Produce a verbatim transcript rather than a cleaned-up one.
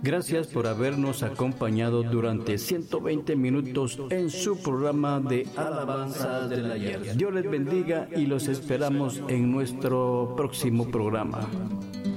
Gracias por habernos acompañado durante ciento veinte minutos en su programa de Alabanzas del Ayer. Dios les bendiga y los esperamos en nuestro próximo programa.